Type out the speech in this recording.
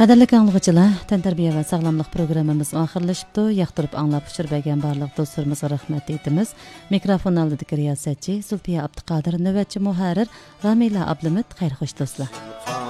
Qadarlik anlıqçılar, Tantarbiya ve sağlamlıq programımız ahırlaşıptı. Yaxtırıp anlap uçur bəgən barlıq dostlarımıza rahmet etimiz. Mikrofon aldık riyasetçi Zulfiya Abdüqadir, növətçi muharir Ramila Ablimit. Xeyr xoş dostlar.